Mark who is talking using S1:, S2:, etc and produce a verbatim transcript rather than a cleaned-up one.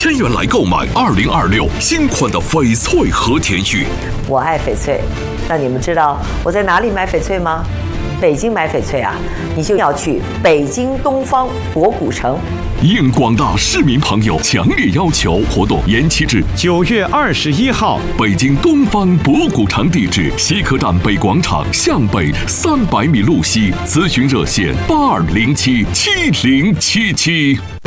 S1: 千元来购买二零二六新款的翡翠和田玉。
S2: 我爱翡翠，那你们知道我在哪里买翡翠吗？北京买翡翠啊，你就要去北京东方博古城。
S1: 应广大市民朋友强烈要求，活动延期至
S3: 九月二十一号。
S1: 北京东方博古城地址：西客站北广场向北三百米路西。咨询热线：八二零七七零七七。